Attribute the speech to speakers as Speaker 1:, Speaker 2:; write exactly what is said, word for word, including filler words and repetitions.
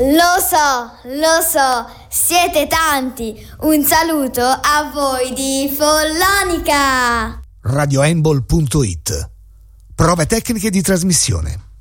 Speaker 1: Lo so, lo so, siete tanti. Un saluto a voi di Follonica.
Speaker 2: radioembol punto it. Prove tecniche di trasmissione.